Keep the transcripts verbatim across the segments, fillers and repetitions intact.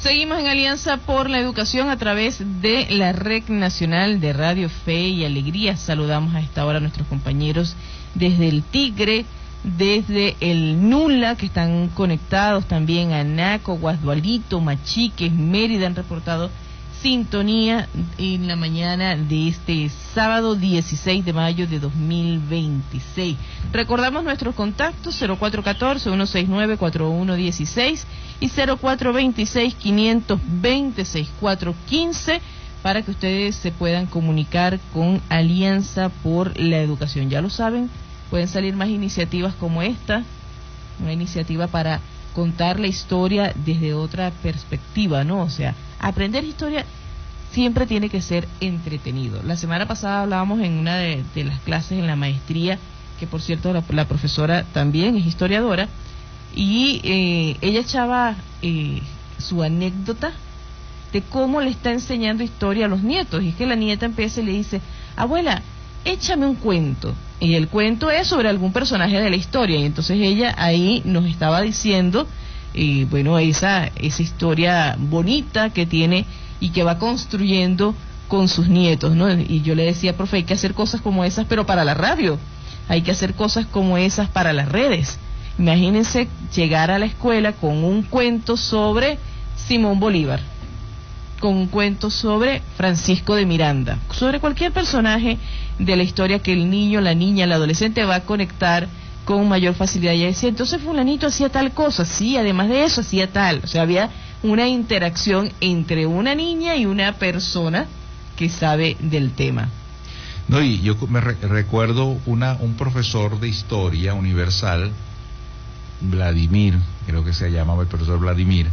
Seguimos en Alianza por la Educación a través de la Red Nacional de Radio Fe y Alegría. Saludamos a esta hora a nuestros compañeros desde el Tigre, desde el Nula, que están conectados también a Naco, Guasdualito, Machiques, Mérida, han reportado sintonía en la mañana de este sábado dieciséis de mayo de dos mil veintiséis. Recordamos nuestros contactos: cero cuatro uno cuatro, uno seis nueve, cuatro uno uno seis y cero cuatro dos seis, cinco dos cero, seis cuatro uno cinco, para que ustedes se puedan comunicar con Alianza por la Educación. Ya lo saben, pueden salir más iniciativas como esta, una iniciativa para contar la historia desde otra perspectiva, ¿no? O sea, aprender historia siempre tiene que ser entretenido. La semana pasada hablábamos en una de, de las clases en la maestría, que por cierto la, la profesora también es historiadora, y eh, ella echaba eh, su anécdota de cómo le está enseñando historia a los nietos. Y es que la nieta empieza y le dice: abuela, échame un cuento. Y el cuento es sobre algún personaje de la historia. Y entonces ella ahí nos estaba diciendo, eh, bueno, esa, esa historia bonita que tiene y que va construyendo con sus nietos, ¿no? Y yo le decía: profe, hay que hacer cosas como esas, pero para la radio. Hay que hacer cosas como esas para las redes. Imagínense llegar a la escuela con un cuento sobre Simón Bolívar, con un cuento sobre Francisco de Miranda, sobre cualquier personaje de la historia que el niño, la niña, el adolescente va a conectar con mayor facilidad. Y decía: entonces fulanito hacía tal cosa, sí, además de eso hacía tal. O sea, había una interacción entre una niña y una persona que sabe del tema. No, y yo me re recuerdo una un profesor de historia universal, Vladimir, creo que se llamaba el profesor Vladimir,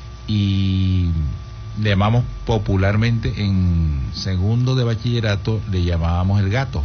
y le llamamos popularmente en segundo de bachillerato, le llamábamos el gato.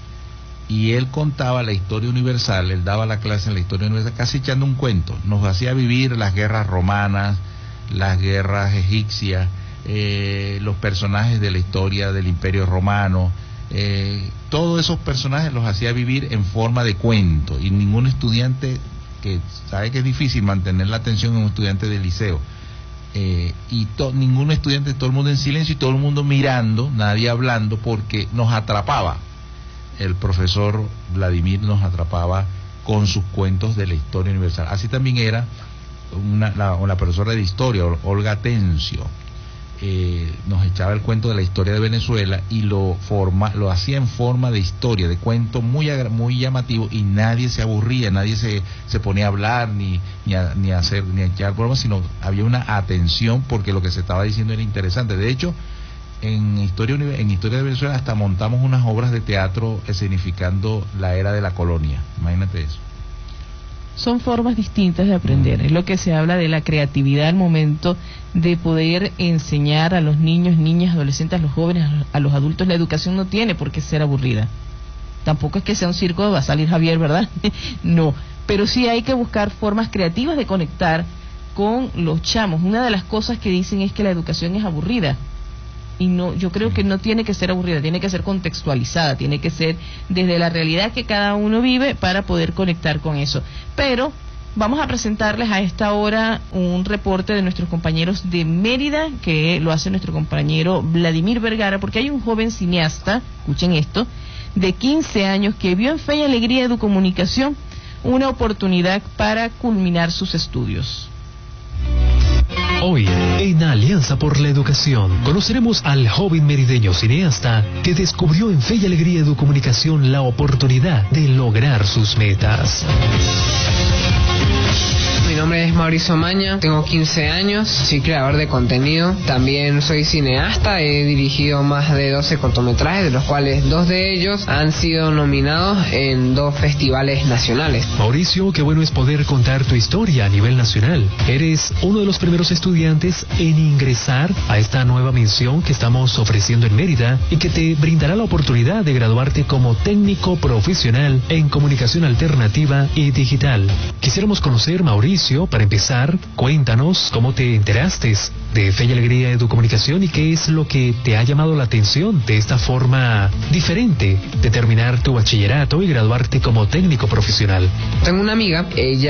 Y él contaba la historia universal, él daba la clase en la historia universal, casi echando un cuento. Nos hacía vivir las guerras romanas, las guerras egipcias, eh, los personajes de la historia del Imperio Romano, eh, todos esos personajes los hacía vivir en forma de cuento. Y ningún estudiante, que sabe que es difícil mantener la atención en un estudiante de liceo, Eh, y to, ningún estudiante, todo el mundo en silencio y todo el mundo mirando, nadie hablando, porque nos atrapaba. El profesor Vladimir nos atrapaba con sus cuentos de la historia universal. Así también era una, la, una profesora de historia, Olga Tencio, eh, nos echaba el cuento de la historia de Venezuela y lo forma, lo hacía en forma de historia, de cuento muy muy llamativo, y nadie se aburría, nadie se, se ponía a hablar ni ni a, ni a hacer ni a echar bromas, sino había una atención porque lo que se estaba diciendo era interesante. De hecho, en historia en historia de Venezuela hasta montamos unas obras de teatro significando la era de la colonia. Imagínate eso. Son formas distintas de aprender. Es lo que se habla de la creatividad al momento de poder enseñar a los niños, niñas, adolescentes, a los jóvenes, a los adultos. La educación no tiene por qué ser aburrida. Tampoco es que sea un circo, va a salir Javier, ¿verdad? No, pero sí hay que buscar formas creativas de conectar con los chamos. Una de las cosas que dicen es que la educación es aburrida. Y no, yo creo que no tiene que ser aburrida, tiene que ser contextualizada, tiene que ser desde la realidad que cada uno vive para poder conectar con eso. Pero vamos a presentarles a esta hora un reporte de nuestros compañeros de Mérida, que lo hace nuestro compañero Vladimir Vergara, porque hay un joven cineasta, escuchen esto, de quince años, que vio en Fe y Alegría Educomunicación una oportunidad para culminar sus estudios. Hoy, en Alianza por la Educación, conoceremos al joven merideño cineasta que descubrió en Fe y Alegría Educomunicación la oportunidad de lograr sus metas. Mi nombre es Mauricio Maña, tengo quince años, soy creador de contenido, también soy cineasta, he dirigido más de doce cortometrajes, de los cuales dos de ellos han sido nominados en dos festivales nacionales. Mauricio, qué bueno es poder contar tu historia a nivel nacional. Eres uno de los primeros estudiantes en ingresar a esta nueva misión que estamos ofreciendo en Mérida y que te brindará la oportunidad de graduarte como técnico profesional en comunicación alternativa y digital. Quisiéramos conocer, Mauricio, para empezar, cuéntanos cómo te enteraste de Fe y Alegría Educomunicación y qué es lo que te ha llamado la atención de esta forma diferente de terminar tu bachillerato y graduarte como técnico profesional. Tengo una amiga,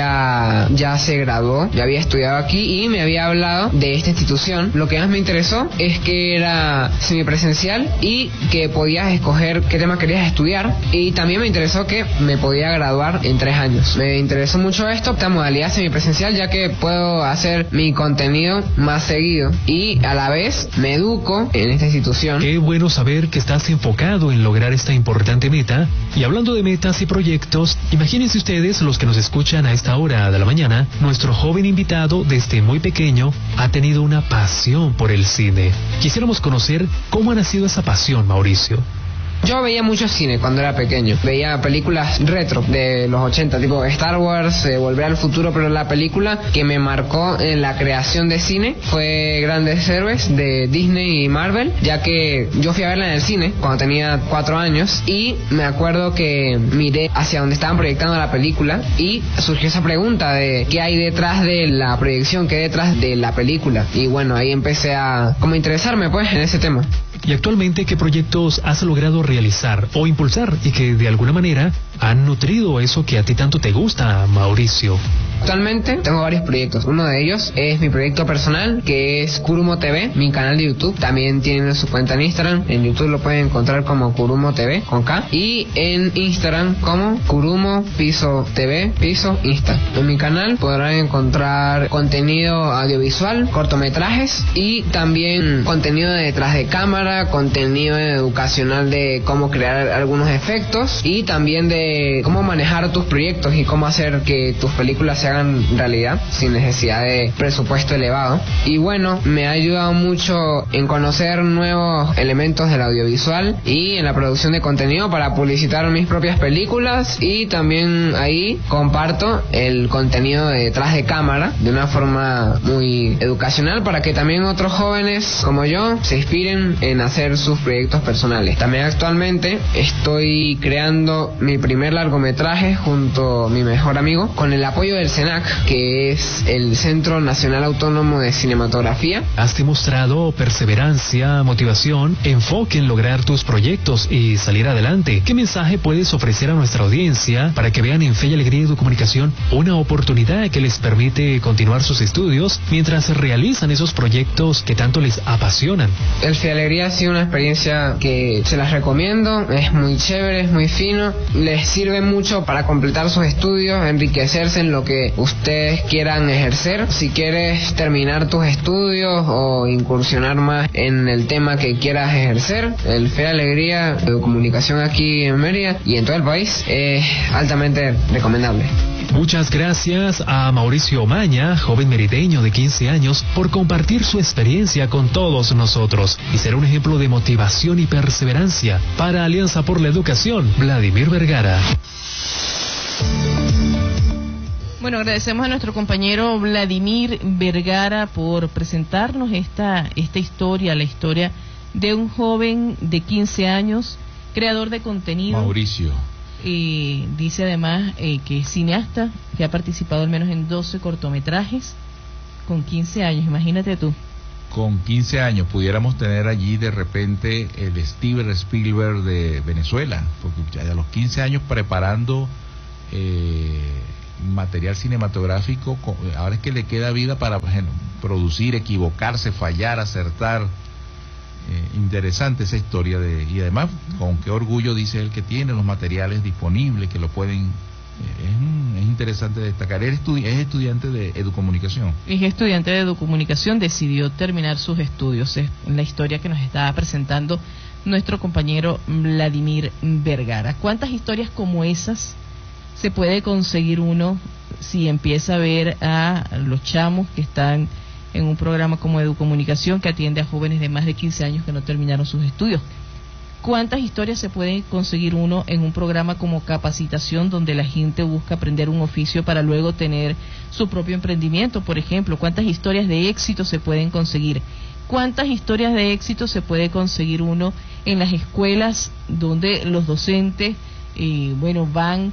ella ya se graduó, ya había estudiado aquí y me había hablado de esta institución. Lo que más me interesó es que era semipresencial y que podías escoger qué tema querías estudiar, y también me interesó que me podía graduar en tres años. Me interesó mucho esto, esta modalidad semipresencial, ya que puedo hacer mi contenido más seguido y a la vez me educo en esta institución. Qué bueno saber que estás enfocado en lograr esta importante meta. Y hablando de metas y proyectos, imagínense ustedes, los que nos escuchan a esta hora de la mañana, nuestro joven invitado desde muy pequeño ha tenido una pasión por el cine. Quisiéramos conocer cómo ha nacido esa pasión, Mauricio. Yo veía mucho cine cuando era pequeño. Veía películas retro de los ochenta, tipo Star Wars, eh, Volver al Futuro, pero la película que me marcó en la creación de cine fue Grandes Héroes de Disney y Marvel, ya que yo fui a verla en el cine cuando tenía cuatro años y me acuerdo que miré hacia donde estaban proyectando la película y surgió esa pregunta de qué hay detrás de la proyección, qué hay detrás de la película. Y bueno, ahí empecé a como interesarme pues en ese tema. Y actualmente, ¿qué proyectos has logrado realizar o impulsar y que de alguna manera han nutrido eso que a ti tanto te gusta, Mauricio? Actualmente tengo varios proyectos. Uno de ellos es mi proyecto personal, que es Kurumo T V, mi canal de YouTube. También tienen su cuenta en Instagram. En YouTube lo pueden encontrar como Kurumo T V con K. Y en Instagram como Kurumo Piso T V Piso Insta. En mi canal podrán encontrar contenido audiovisual, cortometrajes y también contenido de detrás de cámara, contenido educacional de cómo crear algunos efectos y también de cómo manejar tus proyectos y cómo hacer que tus películas se hagan realidad sin necesidad de presupuesto elevado. Y bueno, me ha ayudado mucho en conocer nuevos elementos del audiovisual y en la producción de contenido para publicitar mis propias películas, y también ahí comparto el contenido de detrás de cámara de una forma muy educacional para que también otros jóvenes como yo se inspiren en hacer sus proyectos personales. También actualmente estoy creando mi primer largometraje junto a mi mejor amigo con el apoyo del CENAC, que es el Centro Nacional Autónomo de Cinematografía. Has demostrado perseverancia, motivación, enfoque en lograr tus proyectos y salir adelante. ¿Qué mensaje puedes ofrecer a nuestra audiencia para que vean en Fe y Alegría Educomunicación una oportunidad que les permite continuar sus estudios mientras realizan esos proyectos que tanto les apasionan? El Fe y Alegría ha sido una experiencia que se las recomiendo, es muy chévere, es muy fino, les sirve mucho para completar sus estudios, enriquecerse en lo que ustedes quieran ejercer. Si quieres terminar tus estudios o incursionar más en el tema que quieras ejercer, el Fe y Alegría Educomunicación aquí en Mérida y en todo el país es altamente recomendable. Muchas gracias a Mauricio Omaña, joven merideño de quince años, por compartir su experiencia con todos nosotros y ser un ejemplo de motivación y perseverancia. Para Alianza por la Educación, Vladimir Vergara. Bueno, agradecemos a nuestro compañero Vladimir Vergara por presentarnos esta, esta historia, la historia de un joven de quince años, creador de contenido. Mauricio. Y dice además eh, que es cineasta, que ha participado al menos en doce cortometrajes con quince años, imagínate tú. Con quince años pudiéramos tener allí de repente el Steven Spielberg de Venezuela, porque ya a los quince años preparando eh, material cinematográfico, ahora es que le queda vida para bueno, producir, equivocarse, fallar, acertar. Eh, interesante esa historia de, y además con qué orgullo dice él que tiene los materiales disponibles, que lo pueden, eh, es, es interesante destacar. Él estudi es estudiante de educomunicación. Es estudiante de educomunicación, decidió terminar sus estudios, es la historia que nos estaba presentando nuestro compañero Vladimir Vergara. ¿Cuántas historias como esas se puede conseguir uno si empieza a ver a los chamos que están en un programa como Educomunicación, que atiende a jóvenes de más de quince años que no terminaron sus estudios? ¿Cuántas historias se puede conseguir uno en un programa como Capacitación, donde la gente busca aprender un oficio para luego tener su propio emprendimiento, por ejemplo? ¿Cuántas historias de éxito se pueden conseguir? ¿Cuántas historias de éxito se puede conseguir uno en las escuelas donde los docentes, eh, bueno, van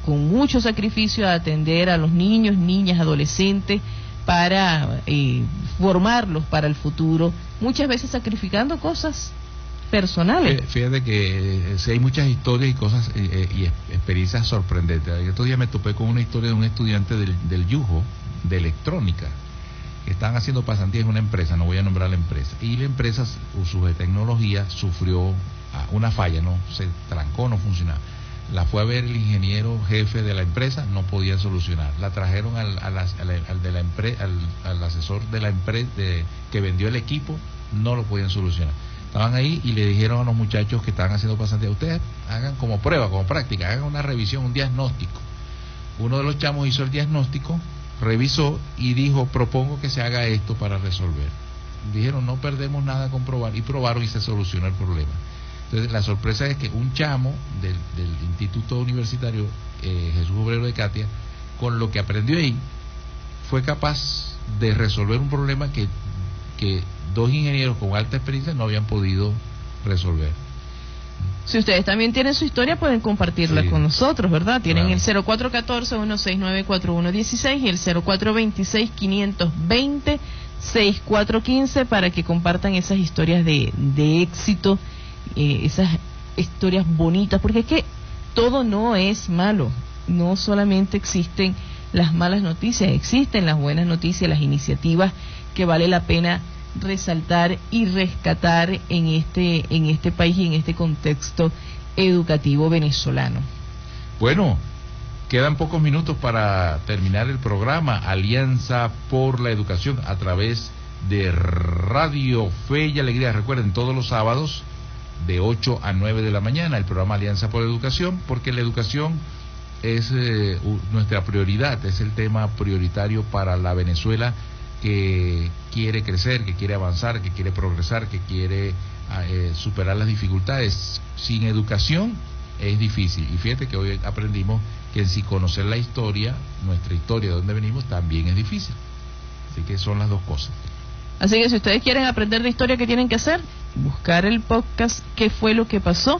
con mucho sacrificio a atender a los niños, niñas, adolescentes, para eh, formarlos para el futuro, muchas veces sacrificando cosas personales. Fíjate que eh, sí hay muchas historias y cosas eh, eh, y experiencias sorprendentes. Estos días me topé con una historia de un estudiante del, del Yujo, de electrónica, que estaban haciendo pasantías en una empresa, no voy a nombrar la empresa, y la empresa, su de tecnología, sufrió una falla, no se trancó, no funcionaba. La fue a ver el ingeniero jefe de la empresa, no podía solucionar. La trajeron al, al, al, al de la empre, al, al asesor de la empresa de, que vendió el equipo, no lo podían solucionar. Estaban ahí y le dijeron a los muchachos que estaban haciendo pasantías: ustedes hagan como prueba, como práctica, hagan una revisión, un diagnóstico. Uno de los chamos hizo el diagnóstico, revisó y dijo: propongo que se haga esto para resolver. Dijeron: no perdemos nada con probar, y probaron y se solucionó el problema. Entonces la sorpresa es que un chamo del, del Instituto Universitario eh, Jesús Obrero de Catia, con lo que aprendió ahí, fue capaz de resolver un problema que, que dos ingenieros con alta experiencia no habían podido resolver. Si ustedes también tienen su historia, pueden compartirla sí. con nosotros, ¿verdad? Tienen claro. el cero cuatro uno cuatro, uno seis nueve, cuatro uno uno seis y el cero cuatro dos seis, cinco dos cero, seis cuatro uno cinco para que compartan esas historias de, de éxito, eh, esas historias bonitas, porque es que todo no es malo, no solamente existen las malas noticias, existen las buenas noticias, las iniciativas que vale la pena resaltar y rescatar en este en este país y en este contexto educativo venezolano. Bueno, quedan pocos minutos para terminar el programa Alianza por la Educación a través de Radio Fe y Alegría. Recuerden, todos los sábados de ocho a nueve de la mañana el programa Alianza por la Educación, porque la educación es eh, nuestra prioridad, es el tema prioritario para la Venezuela que quiere crecer, que quiere avanzar, que quiere progresar, que quiere eh, superar las dificultades. Sin educación es difícil. Y fíjate que hoy aprendimos que sin conocer la historia, nuestra historia de dónde venimos, también es difícil. Así que son las dos cosas. Así que si ustedes quieren aprender de historia, ¿qué tienen que hacer? Buscar el podcast ¿Qué fue lo que pasó?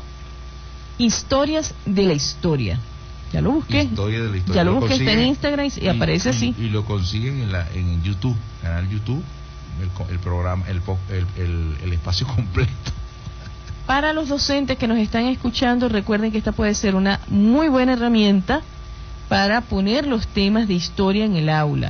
Historias de la historia. Ya lo busqué. Historia de la historia. Ya lo, lo busqué, está en Instagram y, y aparece y, así. Y lo consiguen en la en YouTube, canal YouTube, el, el programa, el, el, el, el espacio completo. Para los docentes que nos están escuchando, recuerden que esta puede ser una muy buena herramienta para poner los temas de historia en el aula.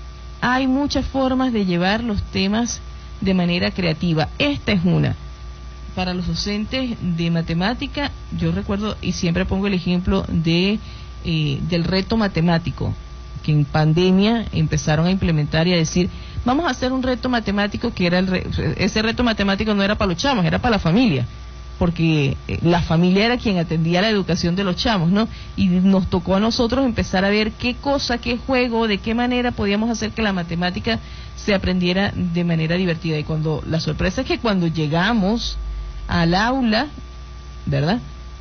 Hay muchas formas de llevar los temas de manera creativa. Esta es una. Para los docentes de matemática, yo recuerdo y siempre pongo el ejemplo de eh, del reto matemático, que en pandemia empezaron a implementar y a decir: vamos a hacer un reto matemático, que era el re ese reto matemático no era para los chamos, era para la familia, porque eh, la familia era quien atendía la educación de los chamos, ¿no? Y nos tocó a nosotros empezar a ver qué cosa, qué juego, de qué manera podíamos hacer que la matemática se aprendiera de manera divertida. Y cuando la sorpresa es que cuando llegamos al aula, ¿verdad?,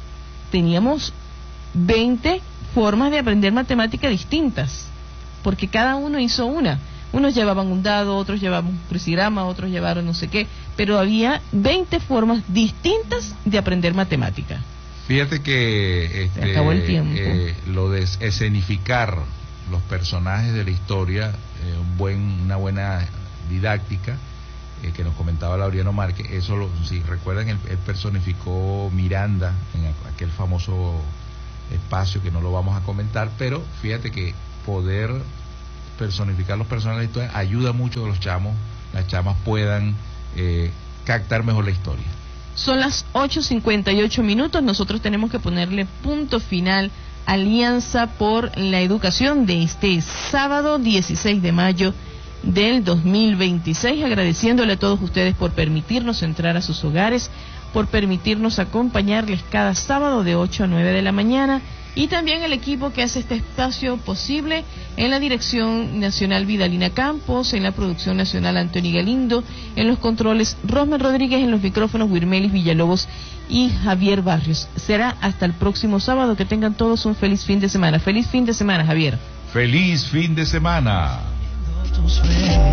teníamos veinte formas de aprender matemática distintas, porque cada uno hizo una. Unos llevaban un dado, otros llevaban un crucigrama, otros llevaron no sé qué, pero había veinte formas distintas de aprender matemática. Fíjate que este, se acabó el tiempo. Eh, lo de escenificar los personajes de la historia, eh, un buen, una buena didáctica, eh, que nos comentaba Laureano Márquez, eso lo, si recuerdan, él, él personificó Miranda en aquel famoso espacio que no lo vamos a comentar, pero fíjate que poder personificar los personajes de la historia ayuda mucho a que los chamos, las chamas puedan eh, captar mejor la historia. Son las ocho cincuenta y ocho minutos, nosotros tenemos que ponerle punto final a Alianza por la Educación de este sábado dieciséis de mayo del dos mil veintiséis, agradeciéndole a todos ustedes por permitirnos entrar a sus hogares, por permitirnos acompañarles cada sábado de ocho a nueve de la mañana, y también el equipo que hace este espacio posible, en la dirección nacional Vidalina Campos, en la producción nacional Antonio Galindo, en los controles Rosmer Rodríguez, en los micrófonos Wirmelis Villalobos y Javier Barrios. Será hasta el próximo sábado, que tengan todos un feliz fin de semana. Feliz fin de semana, Javier. Feliz fin de semana.